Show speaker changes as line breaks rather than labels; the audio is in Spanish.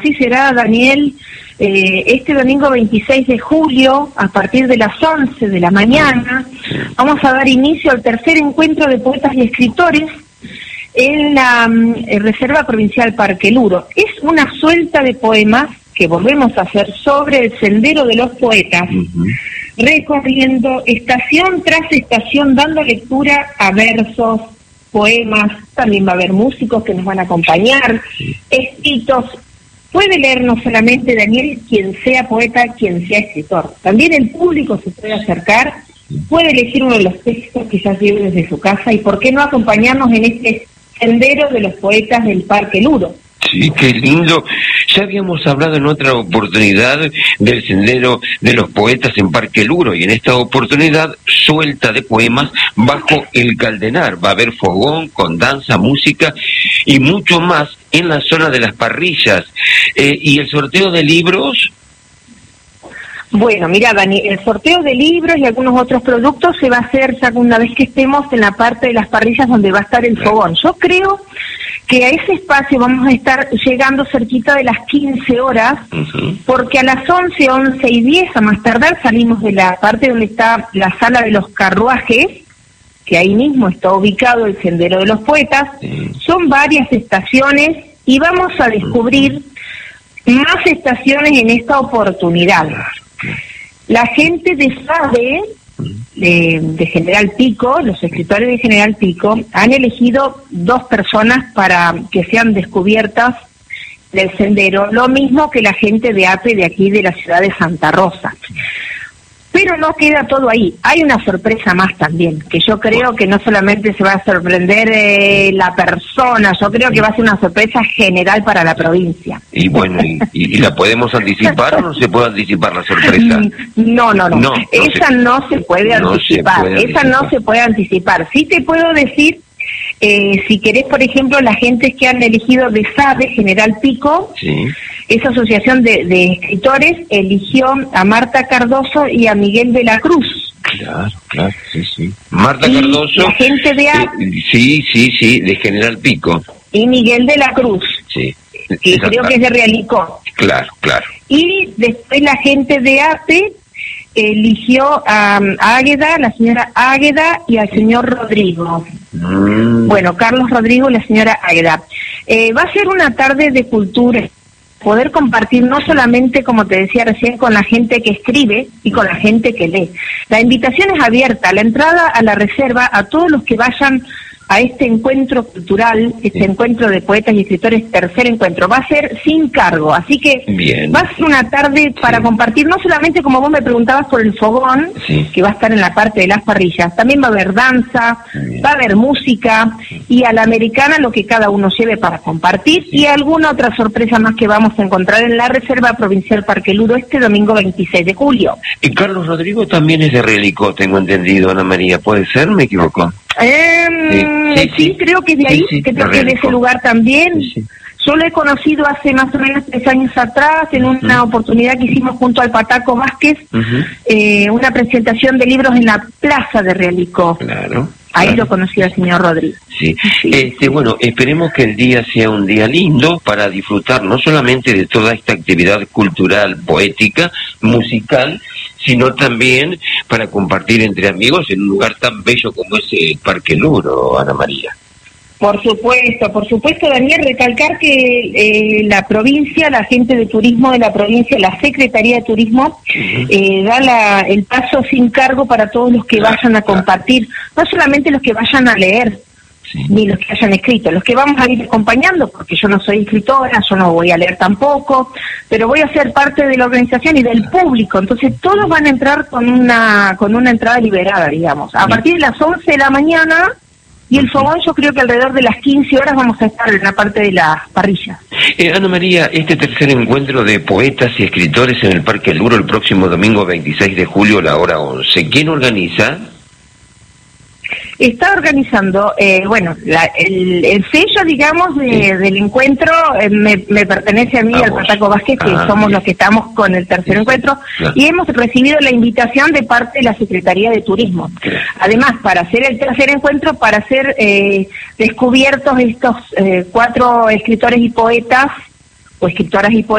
Así será, Daniel, este domingo 26 de julio, a partir de las 11 de la mañana, vamos a dar inicio al tercer encuentro de poetas y escritores en la Reserva Provincial Parque Luro. Es una suelta de poemas que volvemos a hacer sobre el Sendero de los Poetas, recorriendo estación tras estación, dando lectura a versos, poemas. También va a haber músicos que nos van a acompañar, escritos. Puede leer no solamente, Daniel, quien sea poeta, quien sea escritor. También el público se puede acercar, puede elegir uno de los textos que ya lleve desde su casa y por qué no acompañarnos en este Sendero de los Poetas del Parque Luro.
Sí, qué lindo. Ya habíamos hablado en otra oportunidad del Sendero de los Poetas en Parque Luro y en esta oportunidad suelta de poemas bajo el Caldenar. Va a haber fogón con danza, música y mucho más en la zona de las parrillas. ¿Y el sorteo de libros?
Bueno, mira, Dani, el sorteo de libros y algunos otros productos se va a hacer ya una vez que estemos en la parte de las parrillas donde va a estar el fogón. Yo creo que a ese espacio vamos a estar llegando cerquita de las 15 horas, porque a las 11, 11 y 10 a más tardar salimos de la parte donde está la sala de los carruajes, que ahí mismo está ubicado el Sendero de los Poetas. Son varias estaciones y vamos a descubrir más estaciones en esta oportunidad. La gente de SADE, de General Pico, los escritores de General Pico, han elegido 2 personas para que sean descubiertas del sendero, lo mismo que la gente de APE de aquí de la ciudad de Santa Rosa. Pero no queda todo ahí, hay una sorpresa más también, que yo creo que no solamente se va a sorprender la persona, yo creo que va a ser una sorpresa general para la provincia.
Y bueno, ¿y la podemos anticipar o no se puede anticipar la sorpresa?
No, esa no se puede anticipar, esa no se puede anticipar. Sí te puedo decir, si querés, por ejemplo, la gente que han elegido de SADE, General Pico, esa asociación de escritores eligió a Marta Cardoso y a Miguel de la Cruz.
Claro, sí. Marta Cardoso.
La gente de
sí, de General Pico.
Y Miguel de la Cruz.
Sí.
Que creo que es de Realicó.
Claro.
Y después la gente de APE eligió a Águeda, la señora Águeda y al señor Rodrigo. Bueno, Carlos Rodrigo y la señora Águeda. Va a ser una tarde de cultura, poder compartir no solamente, como te decía recién, con la gente que escribe y con la gente que lee. La invitación es abierta, la entrada a la reserva a todos los que vayan a este encuentro cultural, este encuentro de poetas y escritores, tercer encuentro, va a ser sin cargo, así que va a ser una tarde para compartir, no solamente como vos me preguntabas por el fogón, que va a estar en la parte de las parrillas, también va a haber danza, va a haber música, y a la americana lo que cada uno lleve para compartir, y alguna otra sorpresa más que vamos a encontrar en la Reserva Provincial Parque Luro este domingo 26 de julio.
Y Carlos Rodrigo también es de Realicó, tengo entendido, Ana María, ¿puede ser? ¿Me equivoco?
Sí, creo que es de ahí, creo que es de ese lugar también. Yo lo he conocido hace más o menos 3 años atrás, en una oportunidad que hicimos junto al Pataco Vázquez, una presentación de libros en la plaza de Realicó. Ahí lo conocí al señor Rodríguez.
Bueno, esperemos que el día sea un día lindo para disfrutar no solamente de toda esta actividad cultural, poética, musical, sino también para compartir entre amigos en un lugar tan bello como es el Parque Luro, Ana María.
Por supuesto, Daniel, recalcar que la provincia, la gente de turismo de la provincia, la Secretaría de Turismo, da el paso sin cargo para todos los que vayan a compartir, no solamente los que vayan a leer, ni los que hayan escrito, los que vamos a ir acompañando, porque yo no soy escritora, yo no voy a leer tampoco, pero voy a ser parte de la organización y del público, entonces todos van a entrar con una entrada liberada, digamos, a partir de las 11 de la mañana. Y el fogón, yo creo que alrededor de las 15 horas vamos a estar en la parte de las parrillas.
Ana María, este tercer encuentro de poetas y escritores en el Parque Luro el próximo domingo 26 de julio a la hora 11. ¿Quién organiza?
Está organizando, el sello, digamos, del encuentro me pertenece a mí, al Pataco Vázquez, que somos los que estamos con el tercer encuentro, y hemos recibido la invitación de parte de la Secretaría de Turismo. Además, para hacer el tercer encuentro, para ser descubiertos estos 4 escritores y poetas o escritoras y poetas